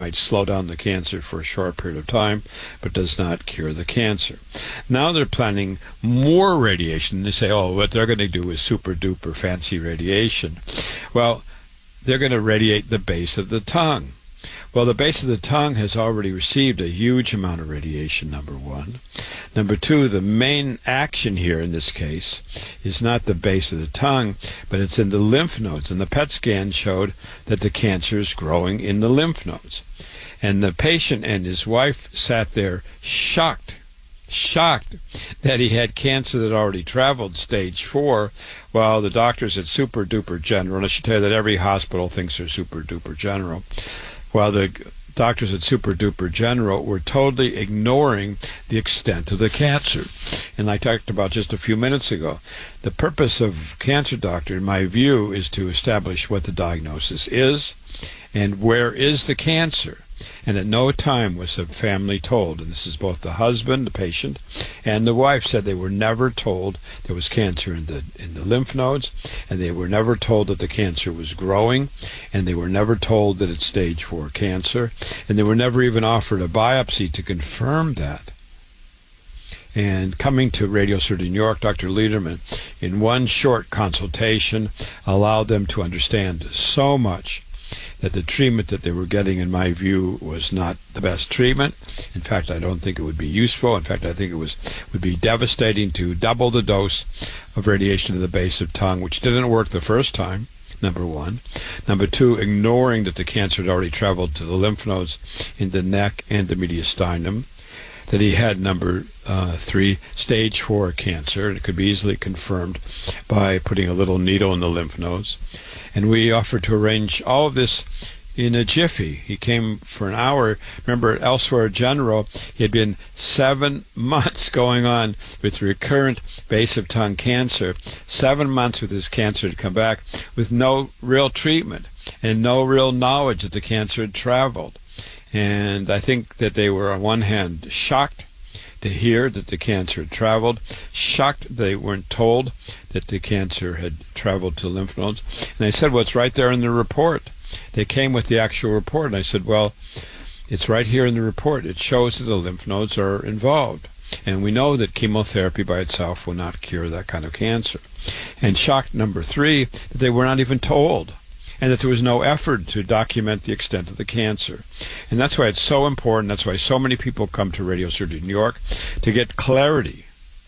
might slow down the cancer for a short period of time, but does not cure the cancer. Now they're planning more radiation. They say, oh, what they're going to do is super-duper fancy radiation. Well, they're going to radiate the base of the tongue. Well, the base of the tongue has already received a huge amount of radiation, number one. Number two, the main action here in this case is not the base of the tongue, but it's in the lymph nodes. And the PET scan showed that the cancer is growing in the lymph nodes. And the patient and his wife sat there shocked that he had cancer that already traveled stage 4, while the doctors at Super Duper General, and I should tell you that every hospital thinks they're Super Duper General, while the doctors at Super Duper General were totally ignoring the extent of the cancer. And I talked about just a few minutes ago, the purpose of cancer doctor, in my view, is to establish what the diagnosis is and where is the cancer. And at no time was the family told, and this is both the husband, the patient, and the wife said they were never told there was cancer in the lymph nodes, and they were never told that the cancer was growing, and they were never told that it's stage 4 cancer, and they were never even offered a biopsy to confirm that. And coming to Radio Surgery New York, Dr. Lederman, in one short consultation, allowed them to understand so much that the treatment that they were getting, in my view, was not the best treatment. In fact, I don't think it would be useful. In fact, I think it would be devastating to double the dose of radiation to the base of tongue, which didn't work the first time, number one. Number two, ignoring that the cancer had already traveled to the lymph nodes in the neck and the mediastinum. That he had, number 3, stage 4 cancer, and it could be easily confirmed by putting a little needle in the lymph nodes. And we offered to arrange all of this in a jiffy. He came for an hour. Remember, at Elsewhere General, he had been 7 months going on with recurrent base of tongue cancer, 7 months with his cancer to come back with no real treatment and no real knowledge that the cancer had traveled. And I think that they were, on one hand, shocked to hear that the cancer had traveled, shocked they weren't told that the cancer had traveled to lymph nodes. And I said, well, it's right there in the report. They came with the actual report, and I said, well, it's right here in the report. It shows that the lymph nodes are involved. And we know that chemotherapy by itself will not cure that kind of cancer. And shocked, number 3, that they were not even told, and that there was no effort to document the extent of the cancer. And that's why it's so important. That's why so many people come to Radio Surgery New York, to get clarity,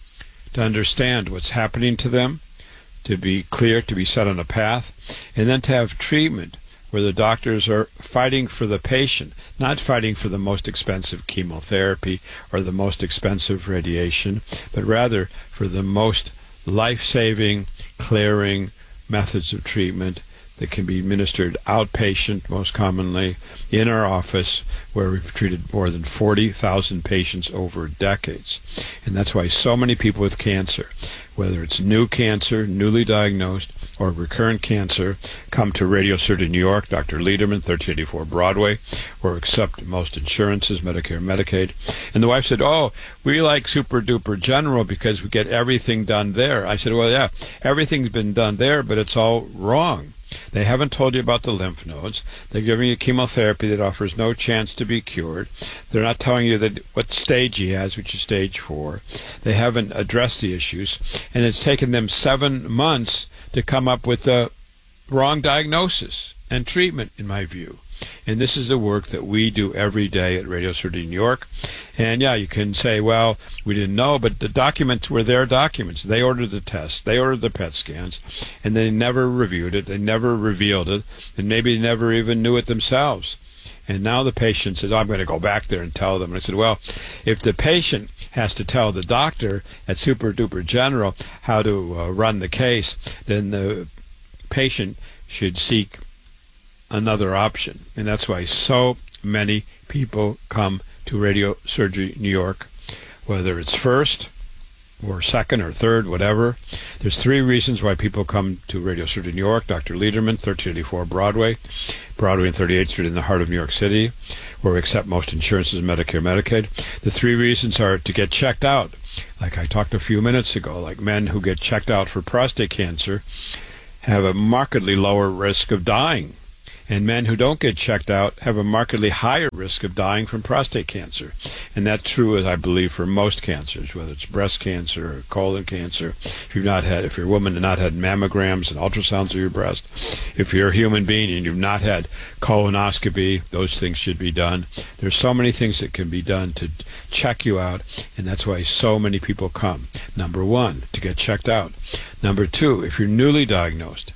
to understand what's happening to them, to be clear, to be set on a path, and then to have treatment where the doctors are fighting for the patient, not fighting for the most expensive chemotherapy or the most expensive radiation, but rather for the most life-saving, clearing methods of treatment that can be administered outpatient, most commonly, in our office, where we've treated more than 40,000 patients over decades. And that's why so many people with cancer, whether it's new cancer, newly diagnosed, or recurrent cancer, come to Radio Surgery New York, Dr. Lederman, 1384 Broadway, or accept most insurances, Medicare, Medicaid. And the wife said, oh, we like Super Duper General because we get everything done there. I said, well, yeah, everything's been done there, but it's all wrong. They haven't told you about the lymph nodes. They're giving you chemotherapy that offers no chance to be cured. They're not telling you that what stage he has, which is stage 4. They haven't addressed the issues. And it's taken them 7 months to come up with the wrong diagnosis and treatment, in my view. And this is the work that we do every day at Radio Surgery New York. And yeah, you can say, well, we didn't know, but the documents were their documents. They ordered the tests, they ordered the PET scans, and they never reviewed it, they never revealed it, and maybe they never even knew it themselves. And now the patient says, oh, I'm going to go back there and tell them. And I said, well, if the patient has to tell the doctor at Super Duper General how to run the case, then the patient should seek another option. And that's why so many people come to Radio Surgery New York, whether it's first or second or third, whatever. There's 3 reasons why people come to Radio Surgery New York. Dr. Lederman, 1384 Broadway and 38th Street in the heart of New York City, where we accept most insurances, Medicare, Medicaid. The 3 reasons are to get checked out, like I talked a few minutes ago, like men who get checked out for prostate cancer have a markedly lower risk of dying. And men who don't get checked out have a markedly higher risk of dying from prostate cancer. And that's true, as I believe, for most cancers, whether it's breast cancer or colon cancer. If you're a woman and not had mammograms and ultrasounds of your breast, if you're a human being and you've not had colonoscopy, those things should be done. There's so many things that can be done to check you out, and that's why so many people come. Number one, to get checked out. Number two, if you're newly diagnosed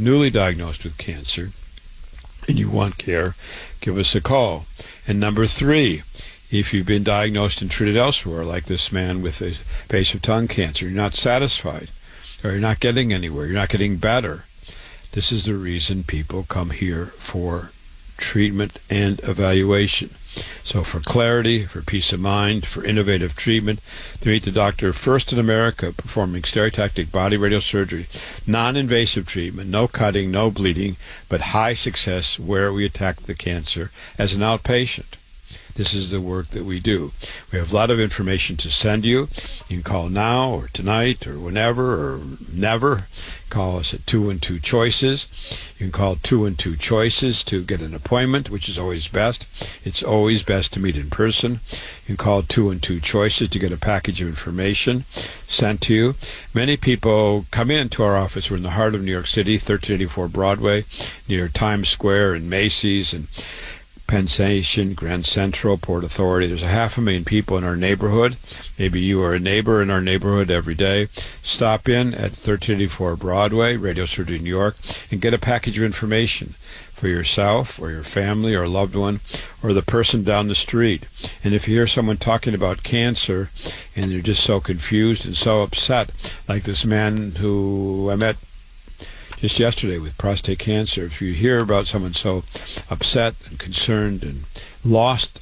with cancer, and you want care, give us a call. And number three, if you've been diagnosed and treated elsewhere, like this man with a base of tongue cancer, you're not satisfied, or you're not getting anywhere, you're not getting better. This is the reason people come here for treatment and evaluation. So for clarity, for peace of mind, for innovative treatment, to meet the doctor first in America performing stereotactic body radiosurgery, non-invasive treatment, no cutting, no bleeding, but high success where we attack the cancer as an outpatient. This is the work that we do. We have a lot of information to send you. You can call now or tonight or whenever or never. Call us at 212-CHOICES. You can call 212-CHOICES to get an appointment, which is always best. It's always best to meet in person. You can call 212-CHOICES to get a package of information sent to you. Many people come into our office. We're in the heart of New York City, 1384 Broadway, near Times Square and Macy's and Penn Station, Grand Central, Port Authority. There's 500,000 people in our neighborhood. Maybe you are a neighbor in our neighborhood every day. Stop in at 1384 Broadway, Radio Surgery New York, and get a package of information for yourself or your family or loved one or the person down the street. And if you hear someone talking about cancer and they're just so confused and so upset, like this man who I met just yesterday with prostate cancer, if you hear about someone so upset and concerned and lost,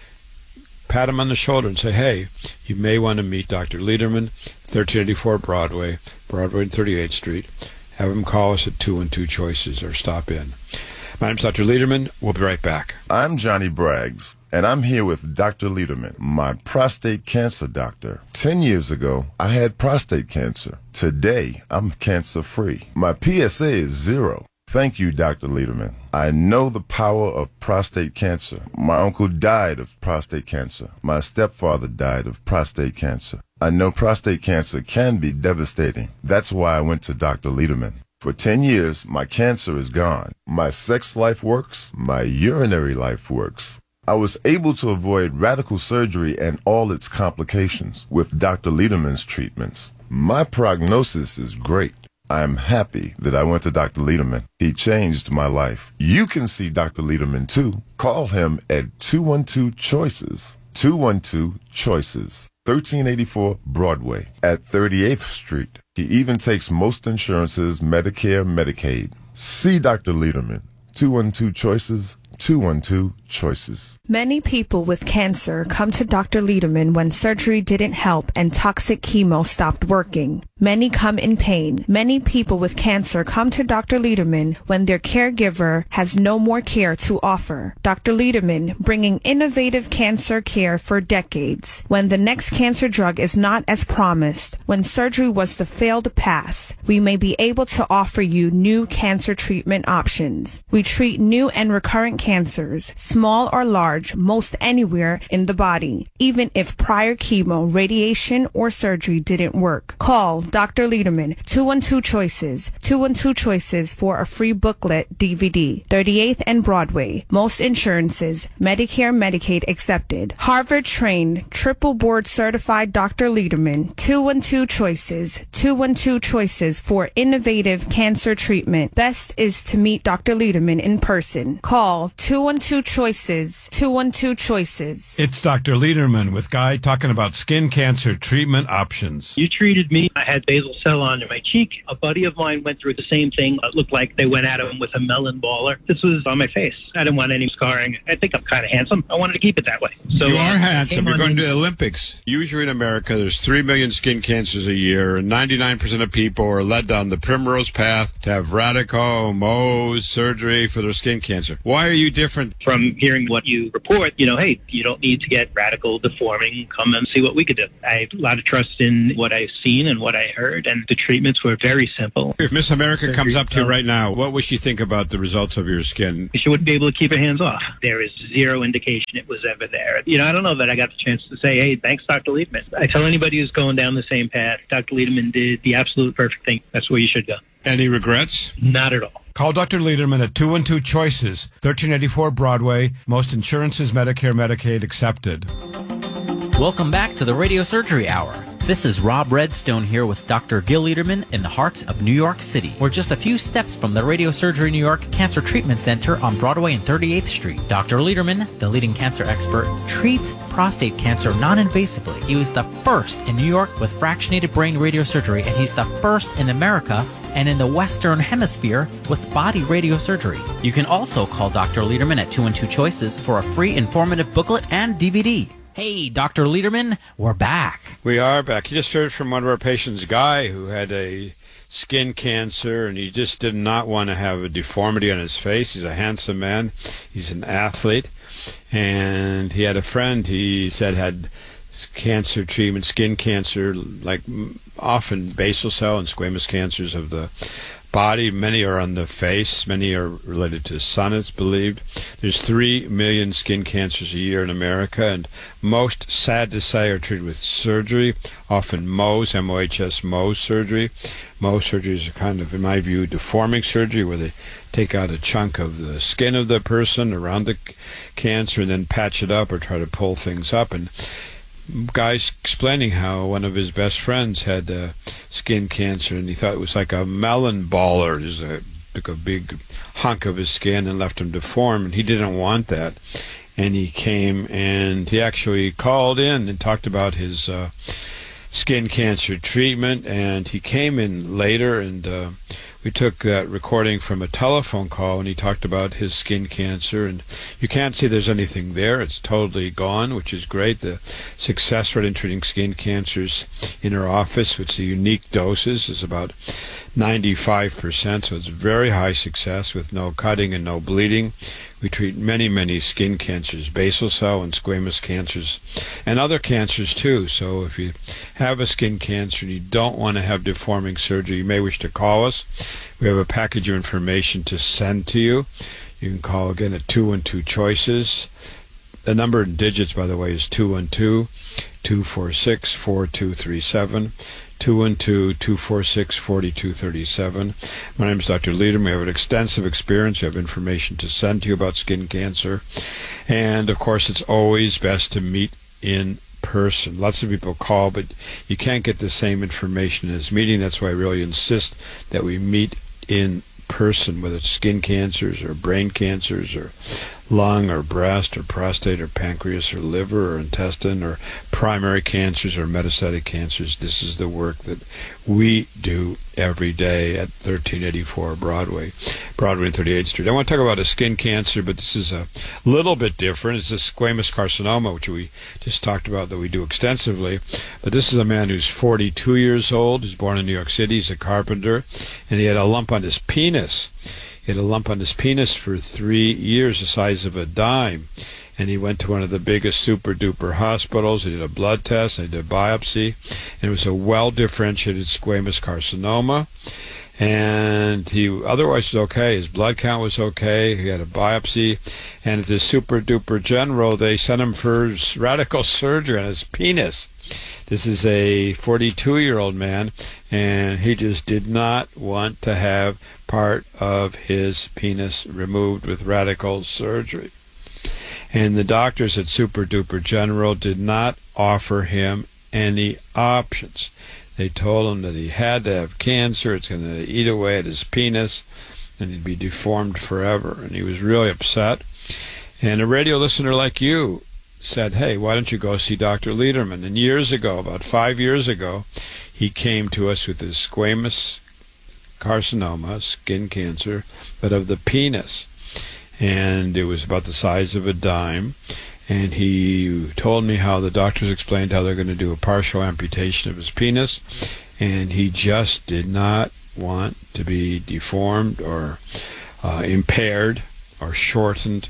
pat him on the shoulder and say, hey, you may want to meet Dr. Lederman, 1384 Broadway and 38th Street. Have him call us at 212-CHOICES or stop in. My name's Dr. Lederman. We'll be right back. I'm Johnny Braggs, and I'm here with Dr. Lederman, my prostate cancer doctor. 10 years ago, I had prostate cancer. Today, I'm cancer-free. My PSA is 0. Thank you, Dr. Lederman. I know the power of prostate cancer. My uncle died of prostate cancer. My stepfather died of prostate cancer. I know prostate cancer can be devastating. That's why I went to Dr. Lederman. For 10 years, my cancer is gone. My sex life works. My urinary life works. I was able to avoid radical surgery and all its complications with Dr. Lederman's treatments. My prognosis is great. I'm happy that I went to Dr. Lederman. He changed my life. You can see Dr. Lederman too. Call him at 212-CHOICES. 212-CHOICES. 1384 Broadway at 38th Street. He even takes most insurances, Medicare, Medicaid. See Dr. Lederman. 212-CHOICES. 212-CHOICES. Many people with cancer come to Dr. Lederman when surgery didn't help and toxic chemo stopped working. Many come in pain. Many people with cancer come to Dr. Lederman when their caregiver has no more care to offer. Dr. Lederman, bringing innovative cancer care for decades. When the next cancer drug is not as promised, when surgery was the failed pass, we may be able to offer you new cancer treatment options. We treat new and recurrent cancers, small or large, most anywhere in the body, even if prior chemo, radiation, or surgery didn't work. Call Dr. Lederman, 212-CHOICES, 212-CHOICES for a free booklet DVD, 38th and Broadway. Most insurances, Medicare, Medicaid accepted. Harvard-trained, triple board certified Dr. Lederman, 212-CHOICES, 212-CHOICES for innovative cancer treatment. Best is to meet Dr. Lederman in person. Call 212-CHOICES, 212-CHOICES. It's Dr. Lederman with Guy talking about skin cancer treatment options. You treated me. I had basal cell under my cheek. A buddy of mine went through the same thing. It looked like they went at him with a melon baller. This was on my face. I didn't want any scarring. I think I'm kind of handsome. I wanted to keep it that way. So you are handsome. You're going to the Olympics. Usually in America, there's 3 million skin cancers a year, and 99% of people are led down the primrose path to have radical Mohs surgery for their skin cancer. Why are you different? From hearing what you report, hey, you don't need to get radical deforming. Come and see what we could do. I have a lot of trust in what I've seen and what I heard, and the treatments were very simple. If Miss America comes up to you right now, what would she think about the results of your skin? She wouldn't be able to keep her hands off. There is zero indication it was ever there. I don't know that I got the chance to say, hey, thanks, Dr. Lederman. I tell anybody who's going down the same path, Dr. Lederman did the absolute perfect thing. That's where you should go. Any regrets? Not at all. Call Dr. Lederman at 212-CHOICES, 1384 Broadway. Most insurances, Medicare, Medicaid accepted. Welcome back to the Radio Surgery Hour. This is Rob Redstone here with Dr. Gil Lederman in the heart of New York City. We're just a few steps from the Radio Surgery New York Cancer Treatment Center on Broadway and 38th Street. Dr. Lederman, the leading cancer expert, treats prostate cancer non-invasively. He was the first in New York with fractionated brain radiosurgery, and he's the first in America and in the Western Hemisphere with body radiosurgery. You can also call Dr. Lederman at 212-CHOICES for a free informative booklet and DVD. Hey, Dr. Lederman, we're back. We are back. You just heard from one of our patients, Guy, who had a skin cancer, and he just did not want to have a deformity on his face. He's a handsome man. He's an athlete. And he had a friend, he said, had cancer treatment, skin cancer, like often basal cell and squamous cancers of the body. Many are on the face. Many are related to the sun, it's believed. There's 3 million skin cancers a year in America, and most, sad to say, are treated with surgery, often Mohs, M-O-H-S, Mohs surgery. Mohs surgery is a kind of, in my view, deforming surgery where they take out a chunk of the skin of the person around the cancer and then patch it up or try to pull things up. And Guy's explaining how one of his best friends had skin cancer, and he thought it was like a melon baller. It took a big hunk of his skin and left him deformed, and he didn't want that. And he came and he actually called in and talked about his skin cancer treatment, and he came in later, and we took that recording from a telephone call, and he talked about his skin cancer, and you can't see there's anything there. It's totally gone, which is great. The success rate in treating skin cancers in our office, which the unique doses, is about 95%, so it's very high success with no cutting and no bleeding. We treat many, many skin cancers, basal cell and squamous cancers, and other cancers too. So if you have a skin cancer and you don't want to have deforming surgery, you may wish to call us. We have a package of information to send to you. You can call again at 212-CHOICES. The number in digits, by the way, is 212-246-4237. 212-246-4237. My name is Dr. Lederman. We have an extensive experience. We have information to send to you about skin cancer. And, of course, it's always best to meet in person. Lots of people call, but you can't get the same information in this meeting. That's why I really insist that we meet in person, whether it's skin cancers or brain cancers or lung or breast or prostate or pancreas or liver or intestine or primary cancers or metastatic cancers. This is the work that we do every day at 1384 Broadway and 38th Street. I want to talk about a skin cancer, but this is a little bit different. It's a squamous carcinoma, which we just talked about, that we do extensively. But this is a man who's 42 years old. He's born in New York City. He's a carpenter, and he had a lump on his penis. He had a lump on his penis for 3 years, the size of a dime. And he went to one of the biggest super-duper hospitals. He did a blood test. They did a biopsy. And it was a well-differentiated squamous carcinoma. And he otherwise was okay. His blood count was okay. He had a biopsy. And at the super-duper general, they sent him for radical surgery on his penis. This is a 42-year-old man, and he just did not want to have part of his penis removed with radical surgery. And the doctors at Super Duper General did not offer him any options. They told him that he had to have cancer, it's going to eat away at his penis, and he'd be deformed forever. And he was really upset. And a radio listener like you said, hey, why don't you go see Dr. Lederman? And years ago, about 5 years ago, he came to us with his squamous carcinoma, skin cancer, but of the penis. And it was about the size of a dime. And he told me how the doctors explained how they're going to do a partial amputation of his penis. And he just did not want to be deformed or impaired or shortened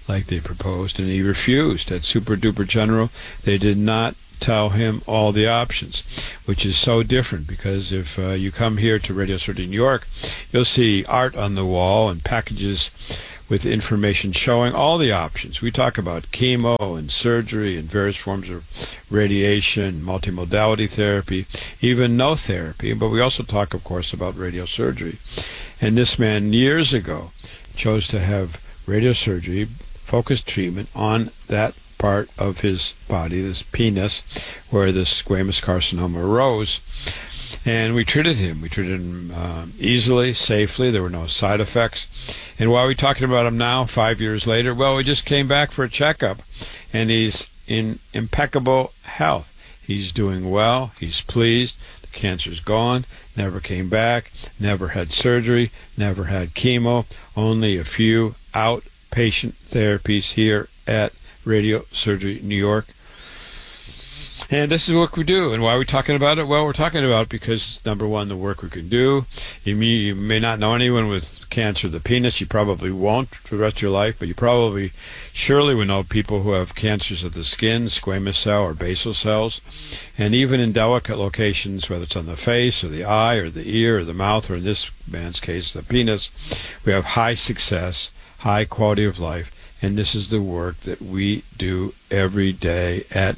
like they proposed, and he refused. At Super Duper General, they did not tell him all the options, which is so different, because if you come here to Radio Surgery New York, you'll see art on the wall and packages with information showing all the options. We talk about chemo and surgery and various forms of radiation, multimodality therapy, even no therapy, but we also talk, of course, about radiosurgery. And this man years ago chose to have radiosurgery, focused treatment on that part of his body, this penis, where this squamous carcinoma arose. And we treated him. We treated him easily, safely. There were no side effects. And why are we talking about him now, 5 years later? Well, we just came back for a checkup, and he's in impeccable health. He's doing well. He's pleased. The cancer's gone. Never came back. Never had surgery. Never had chemo. Only a few outpatient therapies here at Radio Surgery New York. And this is what we do. And why are we talking about it? Well, we're talking about it because, number one, the work we can do. You may not know anyone with cancer of the penis. You probably won't for the rest of your life, but you surely will know people who have cancers of the skin, squamous cell or basal cells. And even in delicate locations, whether it's on the face or the eye or the ear or the mouth, or in this man's case, the penis, we have high success, high quality of life. And this is the work that we do every day at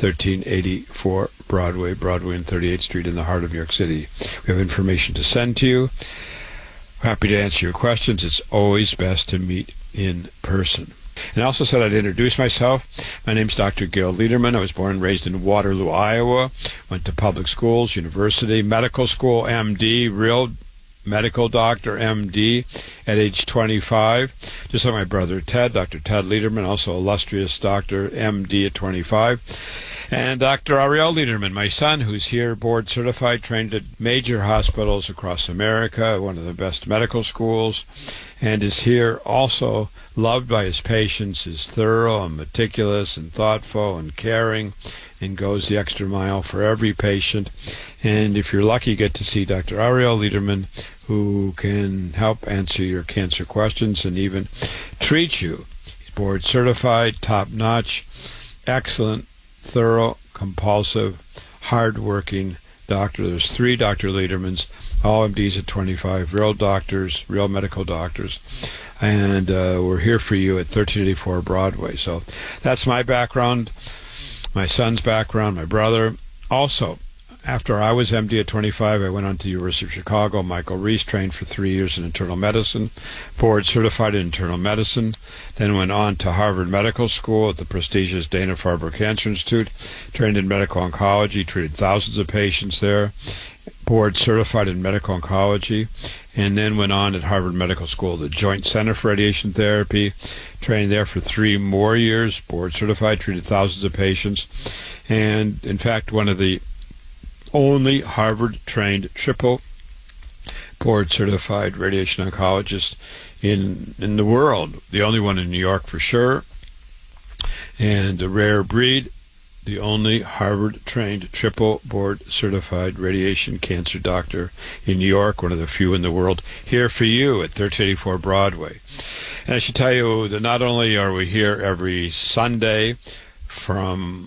1384 Broadway and 38th Street in the heart of New York City. We have information to send to you. Happy to answer your questions. It's always best to meet in person. And I also said I'd introduce myself. My name's Dr. Gil Lederman. I was born and raised in Waterloo, Iowa. Went to public schools, university, medical school, MD, real medical doctor, MD, at age 25. Just like my brother Ted, Dr. Ted Lederman, also illustrious doctor, MD at 25. And Dr. Ariel Lederman, my son, who's here, board certified, trained at major hospitals across America, one of the best medical schools, and is here also loved by his patients, is thorough and meticulous and thoughtful and caring, and goes the extra mile for every patient. And if you're lucky, you get to see Dr. Ariel Lederman, who can help answer your cancer questions and even treat you. He's board certified, top-notch, excellent, thorough, compulsive, hard-working doctor. There's 3 Dr. Ledermans, all MDs at 25, real doctors, real medical doctors. And we're here for you at 1384 Broadway. So that's my background, my son's background, my brother. Also, after I was MD at 25, I went on to the University of Chicago. Michael Reese, trained for 3 years in internal medicine, board certified in internal medicine, then went on to Harvard Medical School at the prestigious Dana-Farber Cancer Institute, trained in medical oncology, treated thousands of patients there, board certified in medical oncology, and then went on at Harvard Medical School, the Joint Center for Radiation Therapy, trained there for 3 more years, board certified, treated thousands of patients, and in fact one of the only Harvard-trained triple board-certified radiation oncologist in the world. The only one in New York for sure, and a rare breed, the only Harvard-trained triple board-certified radiation cancer doctor in New York, one of the few in the world, here for you at 1384 Broadway. And I should tell you that not only are we here every Sunday from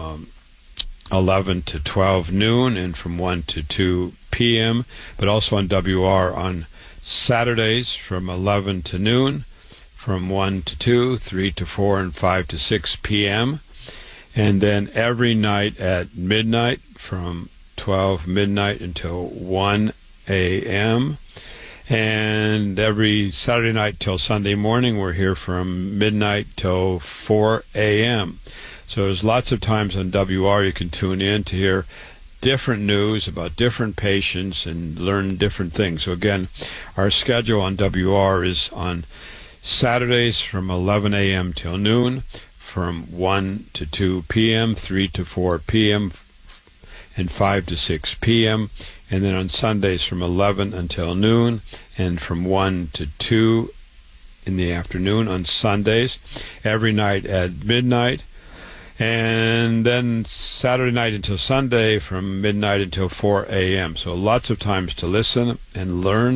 11 to 12 noon and from 1 to 2 p.m., but also on WR on Saturdays from 11 to noon, from 1 to 2, 3 to 4, and 5 to 6 p.m., and then every night at midnight from 12 midnight until 1 a.m., and every Saturday night till Sunday morning we're here from midnight till 4 a.m., So there's lots of times on WR you can tune in to hear different news about different patients and learn different things. So again, our schedule on WR is on Saturdays from 11 a.m. till noon, from 1 to 2 p.m., 3 to 4 p.m., and 5 to 6 p.m., and then on Sundays from 11 until noon, and from 1 to 2 in the afternoon on Sundays, every night at midnight, and then Saturday night until Sunday from midnight until 4 a.m. So lots of times to listen and learn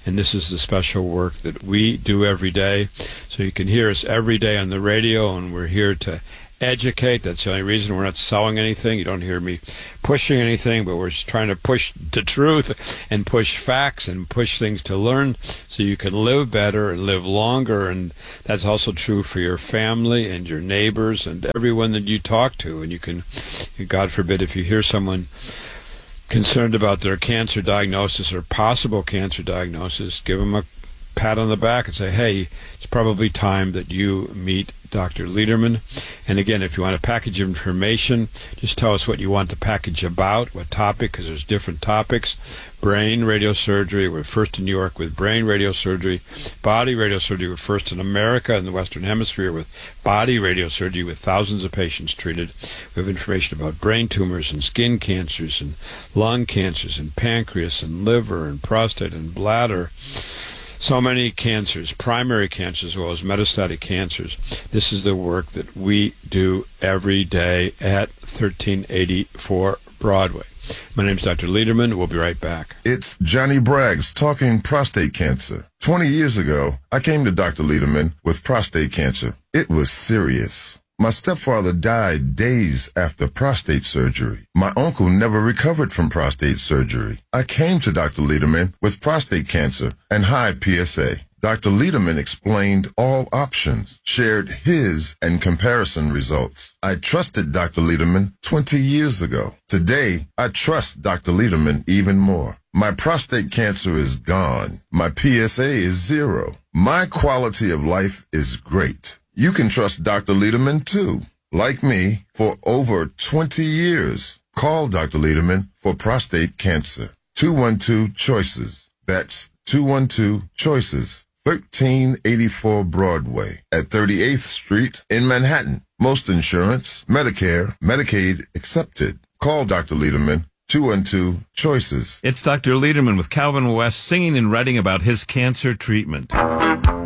and this is the special work that we do every day. So you can hear us every day on the radio, and we're here to educate. That's the only reason. We're not selling anything. You don't hear me pushing anything, but we're just trying to push the truth and push facts and push things to learn so you can live better and live longer. And that's also true for your family and your neighbors and everyone that you talk to. And you can, God forbid, if you hear someone concerned about their cancer diagnosis or possible cancer diagnosis, give them a pat on the back and say, hey, it's probably time that you meet Dr. Lederman. And again, if you want a package of information, just tell us what you want the package about, what topic, because there's different topics. Brain radiosurgery, we're first in New York with brain radiosurgery. Body radiosurgery, we're first in America in the Western Hemisphere with body radiosurgery with thousands of patients treated. We have information about brain tumors and skin cancers and lung cancers and pancreas and liver and prostate and bladder. So many cancers, primary cancers as well as metastatic cancers. This is the work that we do every day at 1384 Broadway. My name is Dr. Lederman. We'll be right back. It's Johnny Braggs talking prostate cancer. 20 years ago, I came to Dr. Lederman with prostate cancer. It was serious. My stepfather died days after prostate surgery. My uncle never recovered from prostate surgery. I came to Dr. Lederman with prostate cancer and high PSA. Dr. Lederman explained all options, shared his and comparison results. I trusted Dr. Lederman 20 years ago. Today, I trust Dr. Lederman even more. My prostate cancer is gone. My PSA is 0. My quality of life is great. You can trust Dr. Lederman, too. Like me, for over 20 years. Call Dr. Lederman for prostate cancer. 212-CHOICES. That's 212-CHOICES. 1384 Broadway at 38th Street in Manhattan. Most insurance, Medicare, Medicaid accepted. Call Dr. Lederman. 212-CHOICES. It's Dr. Lederman with Calvin West singing and writing about his cancer treatment.